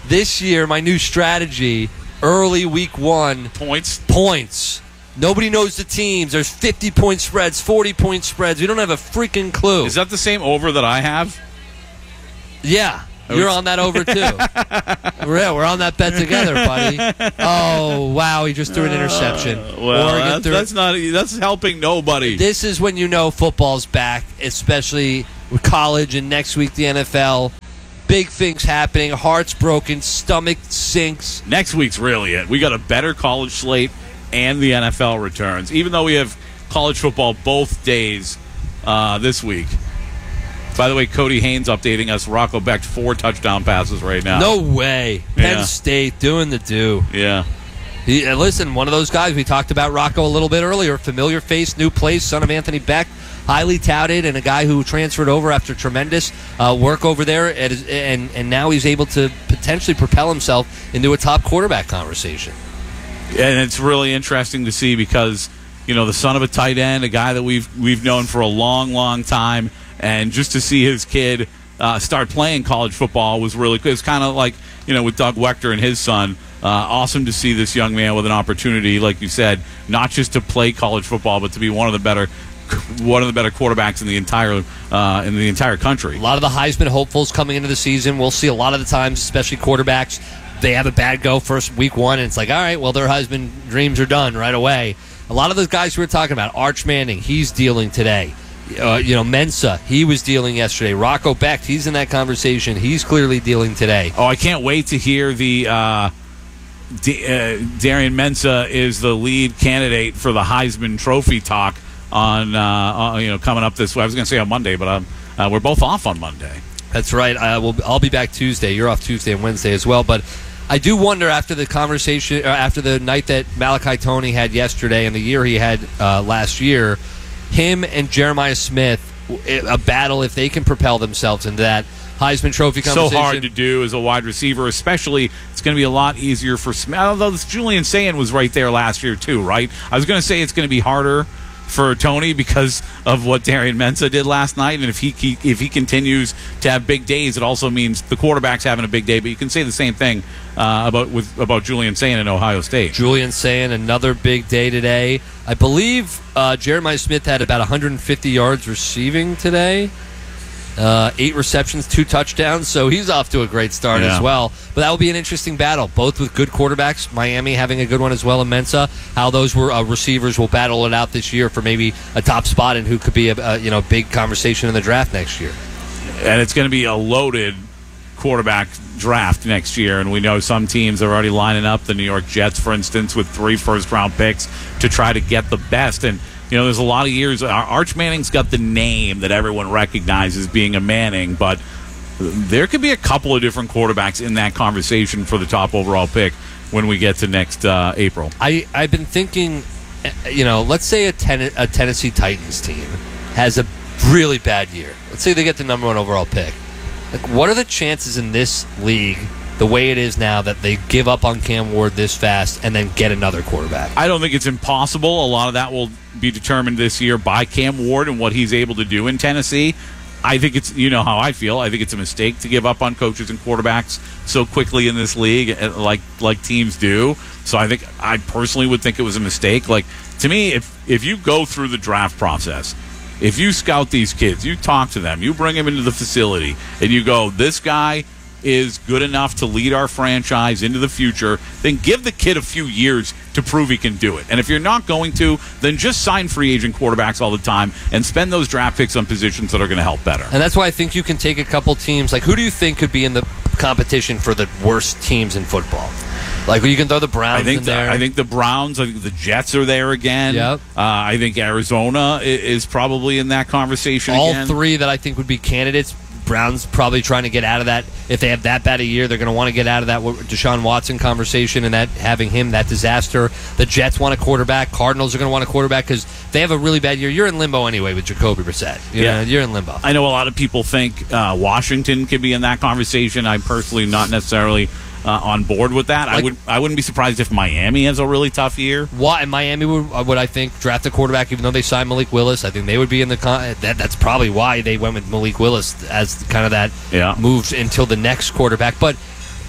This year, my new strategy, early week one. Points? Points. Nobody knows the teams. There's fifty-point spreads, forty-point spreads. We don't have a freaking clue. Is that the same over that I have? Yeah. You're on that over, too. yeah, we're on that bet together, buddy. Oh, wow, he just threw an interception. Uh, well, that's, threw, that's not that's helping nobody. This is when you know football's back, especially with college and next week the N F L. Big things happening, hearts broken, stomach sinks. Next week's really it. We got a better college slate and the N F L returns, even though we have college football both days uh, this week. By the way, Cody Haynes updating us. Rocco Becht, four touchdown passes right now. No way. Penn Yeah. State doing the do. Yeah. He, uh, listen, one of those guys, we talked about Rocco a little bit earlier. Familiar face, new place, son of Anthony Beck. Highly touted, and a guy who transferred over after tremendous uh, work over there. At his, and, and now he's able to potentially propel himself into a top quarterback conversation. And it's really interesting to see because, you know, the son of a tight end, a guy that we've we've known for a long, long time, and just to see his kid uh, start playing college football was really good. It's kind of like, you know, with Doug Wechter and his son. Uh, awesome to see this young man with an opportunity, like you said, not just to play college football, but to be one of the better one of the better quarterbacks in the entire uh, in the entire country. A lot of the Heisman hopefuls coming into the season. We'll see a lot of the times, especially quarterbacks, they have a bad go first week one, and it's like, all right, well, their Heisman dreams are done right away. A lot of those guys we were talking about, Arch Manning, he's dealing today. Uh, you know, Mensa, he was dealing yesterday. Rocco Becht, he's in that conversation. He's clearly dealing today. Oh, I can't wait to hear the uh, D- uh, Darian Mensa is the lead candidate for the Heisman Trophy talk on, uh, uh, you know, coming up this. I was going to say on Monday, but um, uh, we're both off on Monday. That's right. I will. I'll be back Tuesday. You're off Tuesday and Wednesday as well. But I do wonder after the conversation, or after the night that Malachi Toney had yesterday and the year he had uh, last year. Him and Jeremiah Smith, a battle if they can propel themselves into that Heisman Trophy conversation. So hard to do as a wide receiver, especially it's going to be a lot easier for Smith. Although this Julian Sayin was right there last year too, right? I was going to say it's going to be harder for Toney because of what Darian Mensa did last night, and if he if he continues to have big days, it also means the quarterback's having a big day. But you can say the same thing uh, about with about Julian Sayin in Ohio State. Julian Sayin, another big day today. I believe uh, Jeremiah Smith had about one hundred fifty yards receiving today. Uh, eight receptions, two touchdowns, so he's off to a great start Yeah. as well. But that will be an interesting battle, both with good quarterbacks, Miami having a good one as well, and Mensa, how those were, uh, receivers will battle it out this year for maybe a top spot and who could be a, a you know big conversation in the draft next year. And it's going to be a loaded quarterback draft next year, and we know some teams are already lining up, the New York Jets, for instance, with three first-round picks to try to get the best. And you know, there's a lot of years. Arch Manning's got the name that everyone recognizes being a Manning, but there could be a couple of different quarterbacks in that conversation for the top overall pick when we get to next uh, April. I, I've been thinking, you know, let's say a, ten, a Tennessee Titans team has a really bad year. Let's say they get the number one overall pick. Like, what are the chances in this league, the way it is now, that they give up on Cam Ward this fast and then get another quarterback? I don't think it's impossible. A lot of that will be determined this year by Cam Ward and what he's able to do in Tennessee. I think it's, you know how I feel, I think it's a mistake to give up on coaches and quarterbacks so quickly in this league like like teams do. So I think I personally would think it was a mistake. Like, to me, if if you go through the draft process, if you scout these kids, you talk to them, you bring them into the facility, and you go, this guy is good enough to lead our franchise into the future, then give the kid a few years to prove he can do it. And if you're not going to, then just sign free agent quarterbacks all the time and spend those draft picks on positions that are going to help better. And that's why I think you can take a couple teams. Like, who do you think could be in the competition for the worst teams in football? Like, you can throw the Browns I think in the, there. I think the Browns, I think the Jets are there again. Yep. Uh, I think Arizona i- is probably in that conversation All again. three that I think would be candidates. Browns probably trying to get out of that. If they have that bad a year, they're going to want to get out of that Deshaun Watson conversation and that having him, that disaster. The Jets want a quarterback. Cardinals are going to want a quarterback because they have a really bad year. You're in limbo anyway with Jacoby Brissett. You Yeah. know, you're in limbo. I know a lot of people think uh, Washington could be in that conversation. I'm personally not necessarily uh, on board with that. Like- I would I wouldn't be surprised if Miami has a really tough year. Why Miami would, would I think draft a quarterback even though they signed Malik Willis? I think they would be in the con- that. That's probably why they went with Malik Willis as kind of that Yeah. moves until the next quarterback. But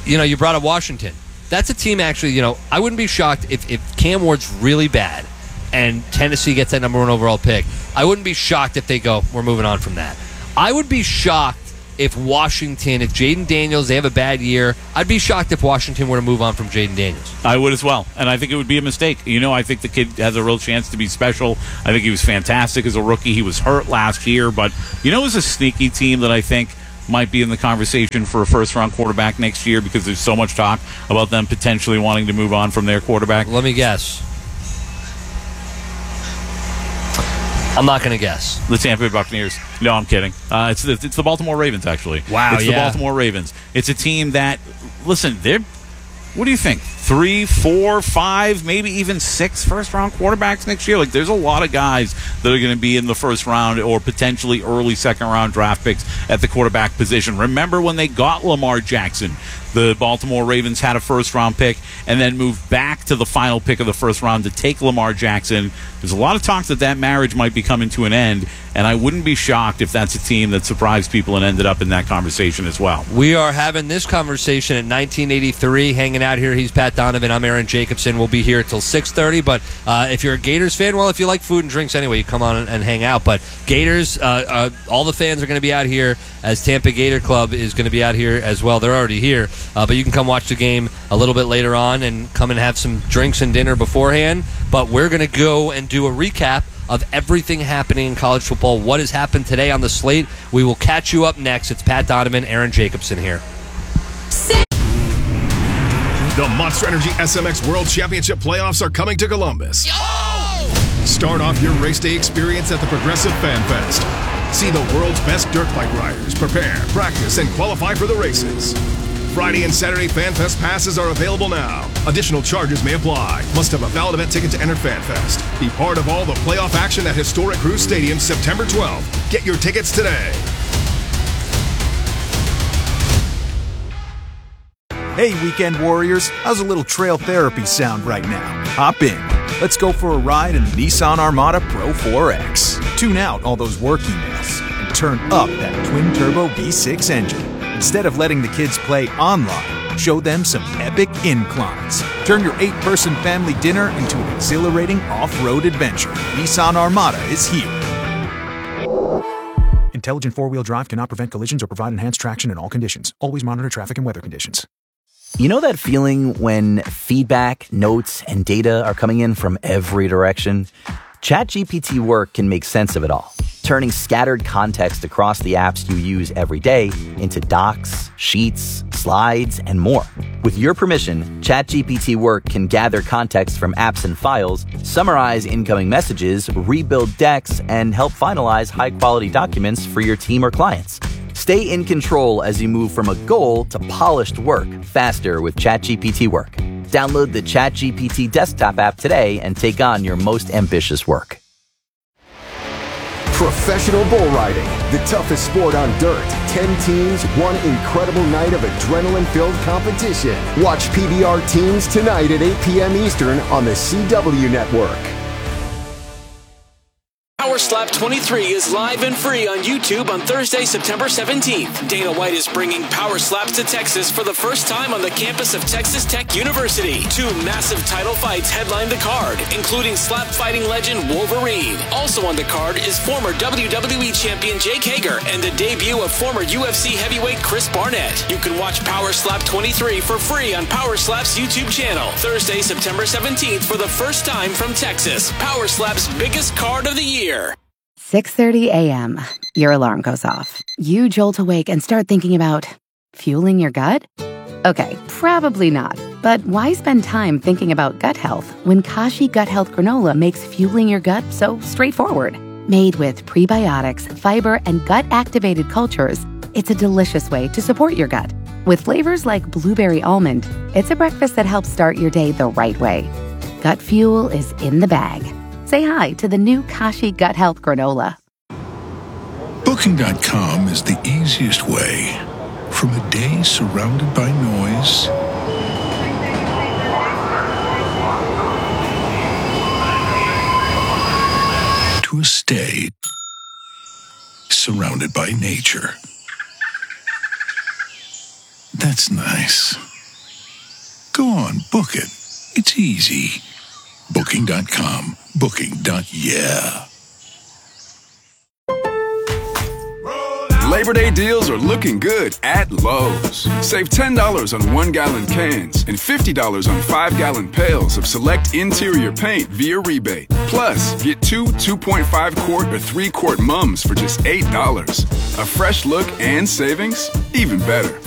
you know, you brought up Washington. That's a team, actually, you know, I wouldn't be shocked if, if Cam Ward's really bad and Tennessee gets that number one overall pick. I wouldn't be shocked if they go, we're moving on from that. I would be shocked if Washington, if Jaden Daniels, they have a bad year, I'd be shocked if Washington were to move on from Jaden Daniels. I would as well, and I think it would be a mistake. You know, I think the kid has a real chance to be special. I think he was fantastic as a rookie. He was hurt last year, but you know, it was a sneaky team that I think might be in the conversation for a first-round quarterback next year because there's so much talk about them potentially wanting to move on from their quarterback. Let me guess. I'm not going to guess. The Tampa Bay Buccaneers. No, I'm kidding. Uh, it's, the, it's the Baltimore Ravens, actually. Wow, It's yeah. the Baltimore Ravens. It's a team that, listen, they're, what do you think? Three, four, five, maybe even six first-round quarterbacks next year? Like, there's a lot of guys that are going to be in the first round or potentially early second-round draft picks at the quarterback position. Remember when they got Lamar Jackson? The Baltimore Ravens had a first-round pick and then moved back to the final pick of the first round to take Lamar Jackson. There's a lot of talk that that marriage might be coming to an end, and I wouldn't be shocked if that's a team that surprised people and ended up in that conversation as well. We are having this conversation at nineteen eighty-three, hanging out here. He's Pat Donovan. I'm Aaron Jacobson. We'll be here until six thirty, but uh, if you're a Gators fan, well, if you like food and drinks anyway, you come on and, and hang out. But Gators, uh, uh, all the fans are going to be out here, as Tampa Gator Club is going to be out here as well. They're already here. Uh, but you can come watch the game a little bit later on and come and have some drinks and dinner beforehand. But we're going to go and do a recap of everything happening in college football, what has happened today on the slate. We will catch you up next. It's Pat Donovan, Aaron Jacobson here. The Monster Energy S M X World Championship playoffs are coming to Columbus. Start off your race day experience at the Progressive Fan Fest. See the world's best dirt bike riders prepare, practice, and qualify for the races. Friday and Saturday Fan Fest passes are available now. Additional charges may apply. Must have a valid event ticket to enter Fan Fest. Be part of all the playoff action at Historic Cruise Stadium September twelfth. Get your tickets today. Hey, weekend warriors, how's a little trail therapy sound right now? Hop in. Let's go for a ride in the Nissan Armada Pro four X. Tune out all those work emails and turn up that twin-turbo V six engine. Instead of letting the kids play online, show them some epic inclines. Turn your eight-person family dinner into an exhilarating off-road adventure. Nissan Armada is here. Intelligent four-wheel drive cannot prevent collisions or provide enhanced traction in all conditions. Always monitor traffic and weather conditions. You know that feeling when feedback, notes, and data are coming in from every direction? ChatGPT Work can make sense of it all, turning scattered context across the apps you use every day into docs, sheets, slides, and more. With your permission, ChatGPT Work can gather context from apps and files, summarize incoming messages, rebuild decks, and help finalize high-quality documents for your team or clients. Stay in control as you move from a goal to polished work faster with ChatGPT Work. Download the ChatGPT desktop app today and take on your most ambitious work. Professional bull riding, the toughest sport on dirt. Ten teams, one incredible night of adrenaline-filled competition. Watch P B R Teams tonight at eight p.m. Eastern on the C W Network. Power Slap twenty-three is live and free on YouTube on Thursday, September seventeenth. Dana White is bringing Power Slaps to Texas for the first time on the campus of Texas Tech University. Two massive title fights headline the card, including slap fighting legend Wolverine. Also on the card is former W W E champion Jake Hager and the debut of former U F C heavyweight Chris Barnett. You can watch Power Slap twenty-three for free on Power Slap's YouTube channel. Thursday, September seventeenth for the first time from Texas. Power Slap's biggest card of the year. six thirty a.m. Your alarm goes off. You jolt awake and start thinking about fueling your gut? Okay, probably not. But why spend time thinking about gut health when Kashi Gut Health Granola makes fueling your gut so straightforward? Made with prebiotics, fiber, and gut-activated cultures, it's a delicious way to support your gut. With flavors like blueberry almond, it's a breakfast that helps start your day the right way. Gut fuel is in the bag. Say hi to the new Kashi Gut Health Granola. Booking dot com is the easiest way from a day surrounded by noise to a stay surrounded by nature. That's nice. Go on, book it. It's easy. Booking dot com. Booking. Yeah. Labor Day deals are looking good at Lowe's. Save ten dollars on one-gallon cans and fifty dollars on five-gallon pails of select interior paint via rebate. Plus, get two two point five quart or three quart mums for just eight dollars. A fresh look and savings? Even better.